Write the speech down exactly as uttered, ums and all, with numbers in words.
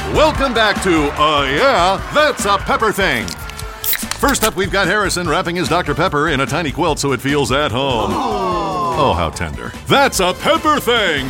Welcome back to, uh, yeah, That's a Pepper Thing. First up, we've got Harrison wrapping his Doctor Pepper in a tiny quilt so it feels at home. Oh, how tender. That's a Pepper Thing.